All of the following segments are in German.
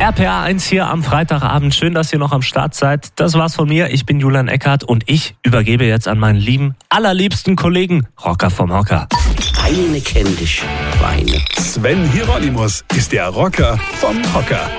RPA 1 hier am Freitagabend. Schön, dass ihr noch am Start seid. Das war's von mir. Ich bin Julian Eckhardt und ich übergebe jetzt an meinen lieben, allerliebsten Kollegen Rocker vom Hocker. Weine kenn dich, Weine. Sven Hieronymus ist der Rocker vom Hocker.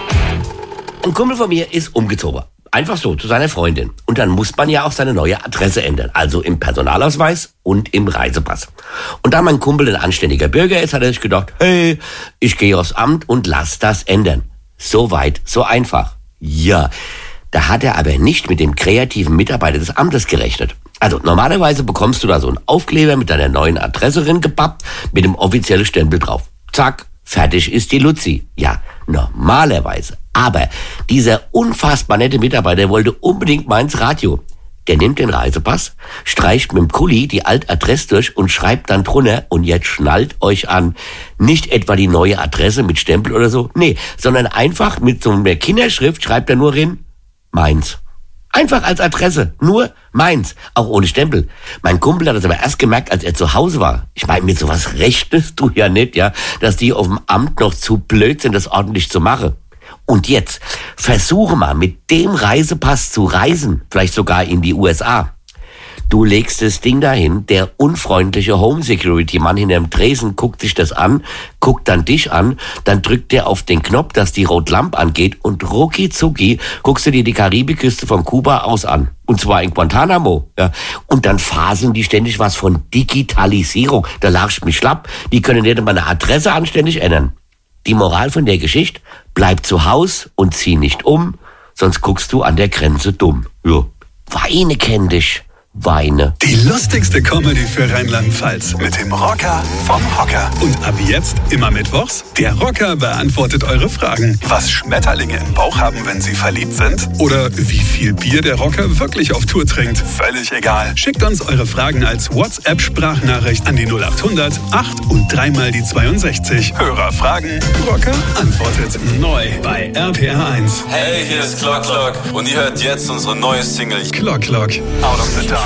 Ein Kumpel von mir ist umgezogen. Einfach so, zu seiner Freundin. Und dann muss man ja auch seine neue Adresse ändern. Also im Personalausweis und im Reisepass. Und da mein Kumpel ein anständiger Bürger ist, hat er sich gedacht, hey, ich gehe aufs Amt und lass das ändern. So weit, so einfach. Ja, da hat er aber nicht mit dem kreativen Mitarbeiter des Amtes gerechnet. Also normalerweise bekommst du da so einen Aufkleber mit deiner neuen Adresse gebappt, mit dem offiziellen Stempel drauf. Zack, fertig ist die Luzi. Ja, normalerweise. Aber dieser unfassbar nette Mitarbeiter wollte unbedingt mal ins Radio. Der nimmt den Reisepass, streicht mit dem Kuli die Altadresse durch und schreibt dann drunter, und jetzt schnallt euch an, nicht etwa die neue Adresse mit Stempel oder so, nee, sondern einfach mit so einer Kinderschrift schreibt er nur hin, Mainz. Einfach als Adresse, nur Mainz, auch ohne Stempel. Mein Kumpel hat das aber erst gemerkt, als er zu Hause war. Ich meine, mit sowas rechnest du ja nicht, ja, dass die auf dem Amt noch zu blöd sind, das ordentlich zu machen. Und jetzt versuche mal mit dem Reisepass zu reisen, vielleicht sogar in die USA. Du legst das Ding dahin, der unfreundliche Home-Security-Mann hinterm Tresen guckt sich das an, guckt dann dich an, dann drückt der auf den Knopf, dass die Rotlampe angeht und rucki zucki guckst du dir die Karibikküste von Kuba aus an. Und zwar in Guantanamo. Ja. Und dann faseln die ständig was von Digitalisierung. Da lachst du mich schlapp. Die können nicht mal eine Adresse anständig ändern. Die Moral von der Geschichte, bleib zu Haus und zieh nicht um, sonst guckst du an der Grenze dumm. Ja. Weine kenn dich, Weine. Die lustigste Comedy für Rheinland-Pfalz mit dem Rocker vom Hocker. Und ab jetzt, immer mittwochs, der Rocker beantwortet eure Fragen. Was Schmetterlinge im Bauch haben, wenn sie verliebt sind? Oder wie viel Bier der Rocker wirklich auf Tour trinkt? Völlig egal. Schickt uns eure Fragen als WhatsApp-Sprachnachricht an die 0800 8 und 3 mal die 62. Hörer fragen, Rocker antwortet. Neu bei RPR 1. Hey, hier ist Clock Clock und ihr hört jetzt unsere neue Single Clock Clock, Out of the Dark.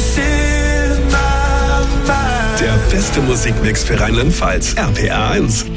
Der beste Musikmix für Rheinland-Pfalz. RPR 1.